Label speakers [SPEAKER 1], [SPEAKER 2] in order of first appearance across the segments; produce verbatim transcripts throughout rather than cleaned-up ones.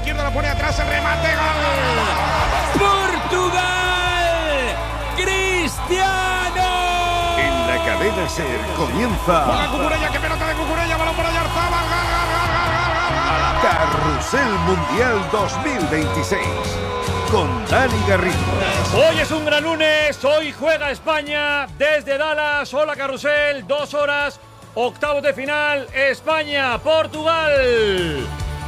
[SPEAKER 1] izquierdo, lo pone atrás, el remate,
[SPEAKER 2] gol. ¡Portugal! ¡Cristiano!
[SPEAKER 3] En la cadena SER comienza.
[SPEAKER 1] Juega Cucurella, qué pelota de Cucurella, balón para Oyarzabal, gol, gol, gol, gol, gol, gol, gol.
[SPEAKER 3] Carrusel Mundial dos mil veintiséis. Con Dani Garrido.
[SPEAKER 4] Hoy es un gran lunes, hoy juega España desde Dallas. Hola Carrusel, dos horas, octavos de final, España, Portugal.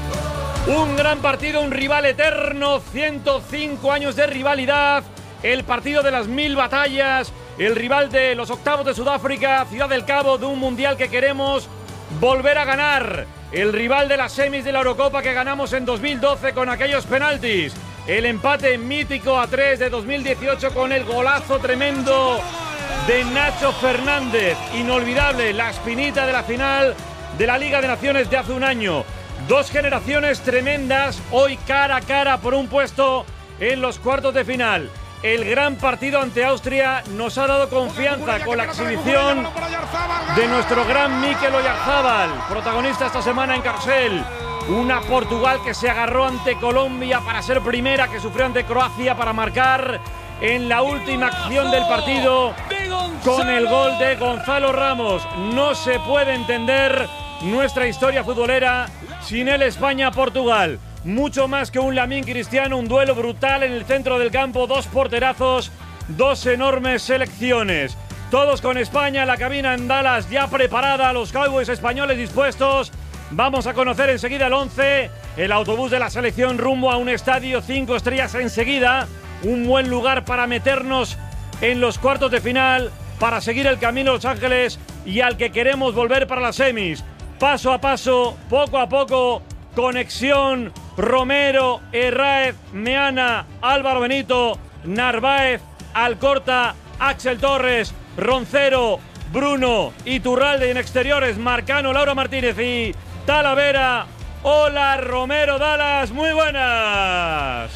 [SPEAKER 4] Un gran partido, un rival eterno, ciento cinco años de rivalidad. El partido de las mil batallas, el rival de los octavos de Sudáfrica, Ciudad del Cabo, de un mundial que queremos volver a ganar. El rival de las semis de la Eurocopa que ganamos en dos mil doce con aquellos penaltis. El empate mítico a tres de dos mil dieciocho con el golazo tremendo de Nacho Fernández. Inolvidable, la espinita de la final de la Liga de Naciones de hace un año. Dos generaciones tremendas, hoy cara a cara por un puesto en los cuartos de final. El gran partido ante Austria nos ha dado confianza con la exhibición de nuestro gran Mikel Oyarzabal, protagonista esta semana en Carrusel. Una Portugal que se agarró ante Colombia para ser primera, que sufrió ante Croacia para marcar en la última acción del partido con el gol de Gonzalo Ramos. No se puede entender nuestra historia futbolera sin el España-Portugal. Mucho más que un Lamine Cristiano, un duelo brutal en el centro del campo, dos porterazos, dos enormes selecciones. Todos con España, la cabina en Dallas ya preparada, los Cowboys españoles dispuestos. Vamos a conocer enseguida el once, el autobús de la selección rumbo a un estadio cinco estrellas enseguida. Un buen lugar para meternos en los cuartos de final, para seguir el camino a Los Ángeles y al que queremos volver para las semis. Paso a paso, poco a poco, conexión, Romero, Herráez, Meana, Álvaro Benito, Narváez, Alcorta, Axel Torres, Roncero, Bruno, Iturralde en exteriores, Marcano, Laura Martínez y Talavera. Hola Romero, Dallas, muy buenas.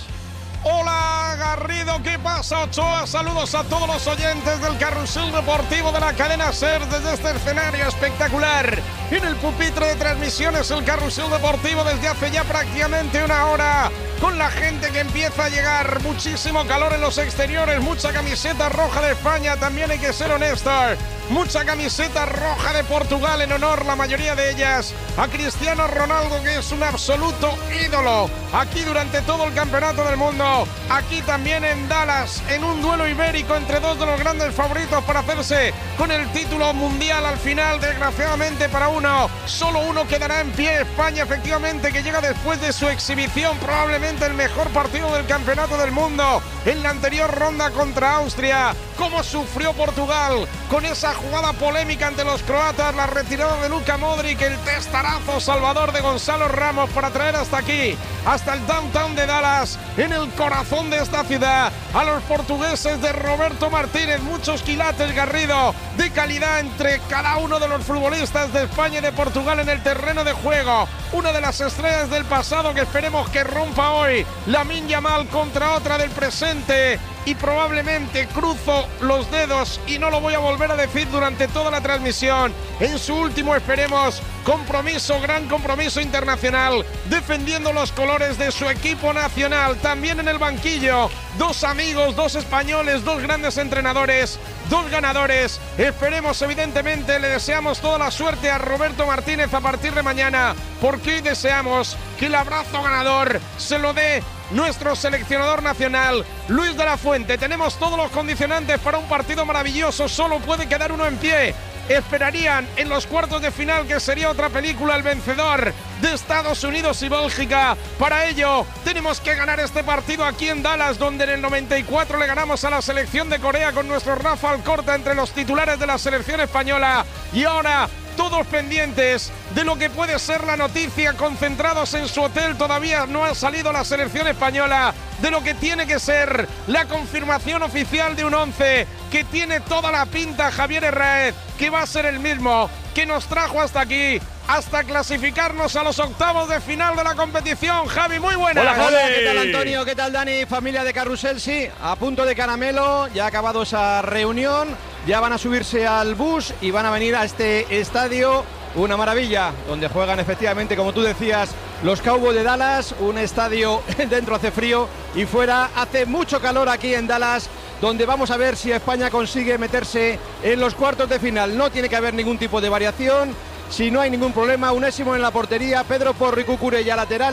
[SPEAKER 1] Hola Garrido, ¿qué pasa Ochoa? Saludos a todos los oyentes del Carrusel Deportivo de la cadena SER desde este escenario espectacular. En el pupitre de transmisiones el Carrusel Deportivo desde hace ya prácticamente una hora, con la gente que empieza a llegar, muchísimo calor en los exteriores, mucha camiseta roja de España, también hay que ser honestos, mucha camiseta roja de Portugal en honor, la mayoría de ellas, a Cristiano Ronaldo, que es un absoluto ídolo aquí durante todo el campeonato del mundo, aquí también en Dallas, en un duelo ibérico entre dos de los grandes favoritos para hacerse con el título mundial al final, desgraciadamente para uno, solo uno quedará en pie, España efectivamente, que llega después de su exhibición, probablemente el mejor partido del campeonato del mundo en la anterior ronda contra Austria. Cómo sufrió Portugal con esa jugada polémica ante los croatas, la retirada de Luka Modric, el testarazo salvador de Gonzalo Ramos para traer hasta aquí, hasta el downtown de Dallas, en el corazón de esta ciudad, a los portugueses de Roberto Martínez. Muchos quilates, Garrido, de calidad entre cada uno de los futbolistas de España y de Portugal en el terreno de juego. Una de las estrellas del pasado que esperemos que rompa hoy, Lamine Yamal, contra otra del presente. Y probablemente, cruzo los dedos y no lo voy a volver a decir durante toda la transmisión, en su último, esperemos, compromiso, gran compromiso internacional, defendiendo los colores de su equipo nacional. También en el banquillo, dos amigos, dos españoles, dos grandes entrenadores, dos ganadores. Esperemos, evidentemente, le deseamos toda la suerte a Roberto Martínez a partir de mañana, porque hoy deseamos que el abrazo ganador se lo dé nuestro seleccionador nacional, Luis de la Fuente. Tenemos todos los condicionantes para un partido maravilloso, solo puede quedar uno en pie. Esperarían en los cuartos de final, que sería otra película, el vencedor de Estados Unidos y Bélgica. Para ello tenemos que ganar este partido aquí en Dallas, donde en el noventa y cuatro le ganamos a la selección de Corea con nuestro Rafa Alcorta entre los titulares de la selección española. Y ahora todos pendientes de lo que puede ser la noticia, concentrados en su hotel, todavía no ha salido la selección española, de lo que tiene que ser la confirmación oficial de un once que tiene toda la pinta, Javier Herráez, que va a ser el mismo que nos trajo hasta aquí, hasta clasificarnos a los octavos de final de la competición. Javi, muy buenas.
[SPEAKER 5] Hola, Javi. Hola, ¿qué tal Antonio? ¿Qué tal Dani? Familia de Carrusel, sí, a punto de caramelo, ya ha acabado esa reunión, ya van a subirse al bus y van a venir a este estadio, una maravilla, donde juegan efectivamente, como tú decías, los Cowboys de Dallas, un estadio dentro hace frío y fuera hace mucho calor aquí en Dallas, donde vamos a ver si España consigue meterse en los cuartos de final. No tiene que haber ningún tipo de variación, si no hay ningún problema. Unésimo en la portería, Pedro Porro y Cucurella lateral.